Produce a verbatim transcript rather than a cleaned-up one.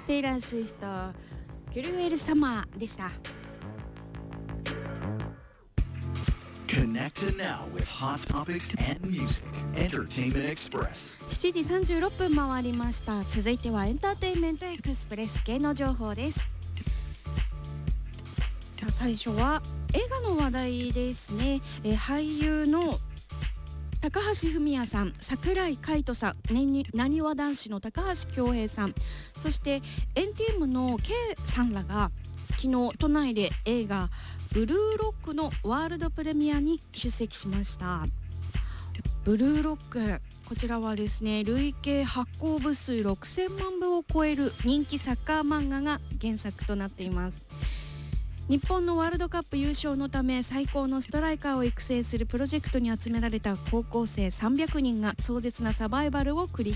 テイラー・スウィフト、クルエル・サマーでした。 Connect now with hot topics and music. Entertainment Express. しちじさんじゅうろっぷん回りました。続いてはエンターテインメントエクスプレス系の情報です。さあ最初は映画の話題ですね。えー、俳優の高橋文哉さん、櫻井海音さん、なにわ男子の高橋恭平さん、そして エヌティーエム の K さんらが昨日都内で映画ブルーロックのワールドプレミアに出席しました。ブルーロック、こちらはですね、累計発行部数ろくせんまんぶを超える人気サッカー漫画が原作となっています。日本のワールドカップ優勝のため最高のストライカーを育成するプロジェクトに集められた高校生さんびゃくにんが壮絶なサバイバルを繰り